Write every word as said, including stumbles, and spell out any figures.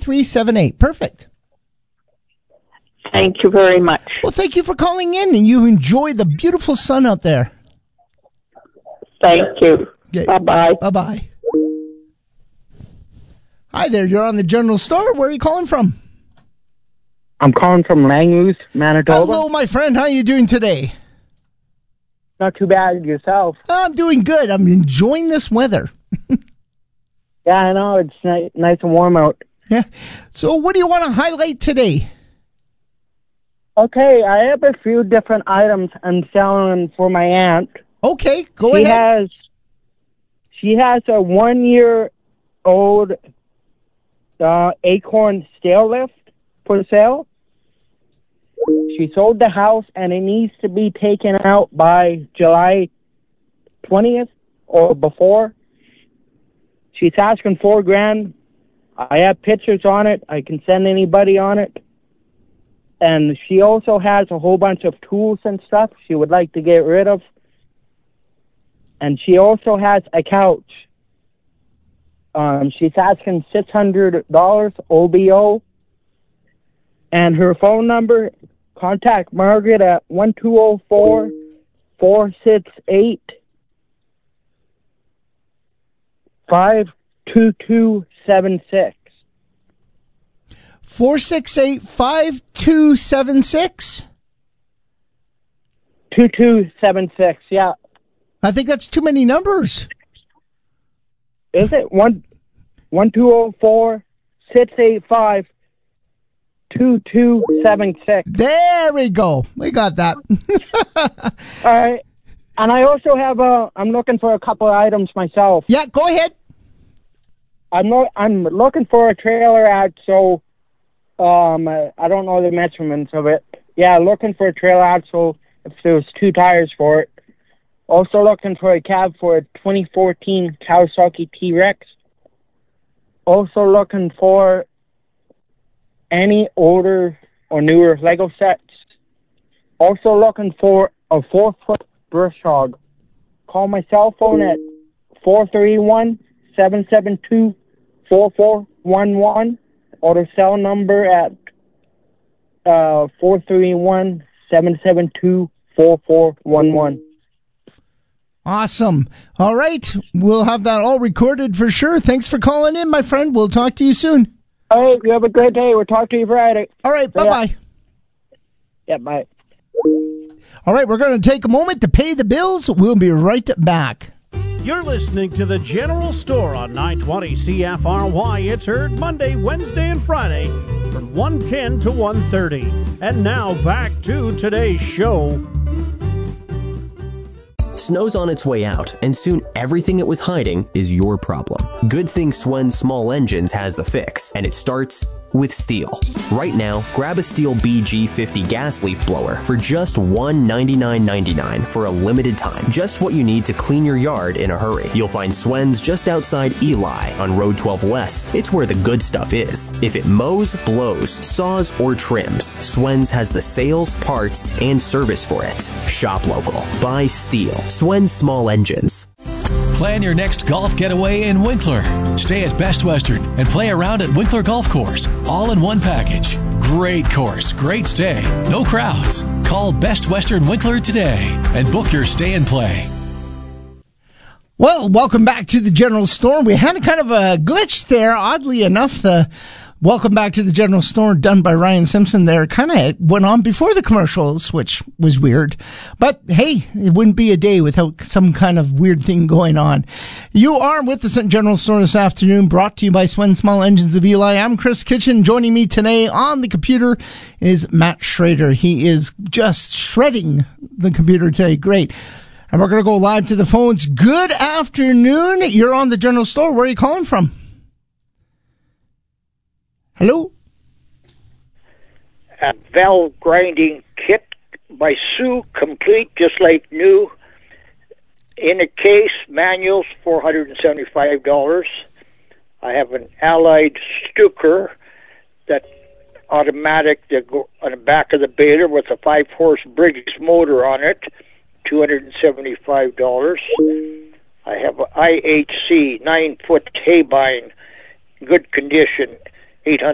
three seven eight. Perfect. Thank you very much. Well, thank you for calling in, and you enjoy the beautiful sun out there. Thank you. Okay. Bye-bye. Bye-bye. Hi there, you're on the General Store. Where are you calling from? I'm calling from Langley, Manitoba. Hello, my friend. How are you doing today? Not too bad. Yourself? I'm doing good. I'm enjoying this weather. Yeah, I know. It's ni- nice and warm out. Yeah. So what do you want to highlight today? Okay, I have a few different items I'm selling for my aunt. Okay, go she ahead. Has, she has a one-year-old uh, Acorn steel lift for sale. She sold the house, and it needs to be taken out by July twentieth or before. She's asking four grand. I have pictures on it. I can send anybody on it. And she also has a whole bunch of tools and stuff she would like to get rid of. And she also has a couch. Um, she's asking six hundred dollars O B O. And her phone number, contact Margaret at one two zero four, four six eight, five two two seven six. four six eight, five two seven six? two two seven six, yeah. I think that's too many numbers. Is it? One, one two zero four, six eight five, two two seven six. There we go. We got that. All right. And I also have a, I'm looking for a couple of items myself. Yeah, go ahead. I'm lo- I'm looking for a trailer ad, so um, I don't know the measurements of it. Yeah, looking for a trailer ad, so if there was two tires for it. Also looking for a cab for a twenty fourteen Kawasaki T-Rex. Also looking for any older or newer Lego sets. Also looking for a four-foot brush hog. Call my cell phone at four three one, seven seven two, four four one one or the cell number at uh, four three one, seven seven two, four four one one. Awesome. All right. We'll have that all recorded for sure. Thanks for calling in, my friend. We'll talk to you soon. All right. You have a great day. We'll talk to you Friday. All right. Bye-bye. Yeah, bye. All right. We're going to take a moment to pay the bills. We'll be right back. You're listening to the General Store on nine twenty C F R Y. It's heard Monday, Wednesday, and Friday from one ten to one thirty. And now back to today's show. Snow's on its way out, and soon everything it was hiding is your problem. Good thing Swen Small Engines has the fix, and it starts with STIHL. Right now, grab a STIHL B G fifty gas leaf blower for just one hundred ninety-nine ninety-nine for a limited time. Just what you need to clean your yard in a hurry. You'll find Swen's just outside Eli on Road twelve West. It's where the good stuff is. If it mows, blows, saws, or trims, Swen's has the sales, parts, and service for it. Shop local. Buy STIHL. Swen Small Engines. Plan your next golf getaway in Winkler. Stay at Best Western and play around at Winkler Golf Course, all in one package. Great course, great stay, no crowds. Call Best Western Winkler today and book your stay and play. Well, welcome back to the General Store. We had a kind of a glitch there. Oddly enough, the welcome back to the General Store done by Ryan Simpson there kind of went on before the commercials, which was weird. But hey, it wouldn't be a day without some kind of weird thing going on. You are with us at General Store this afternoon, brought to you by Swen Small Engines of Eli. I'm Chris Kitchen. Joining me today on the computer is Matt Schrader. He is just shredding the computer today. Great. And we're going to go live to the phones. Good afternoon. You're on the General Store. Where are you calling from? Hello? A valve grinding kit by Sue, complete, just like new. In a case, manuals, four hundred seventy-five dollars. I have an Allied Stuker, that automatic that go on the back of the baler with a five-horse Briggs motor on it, two hundred seventy-five dollars. I have an I H C nine-foot hay bine, good condition, eight hundred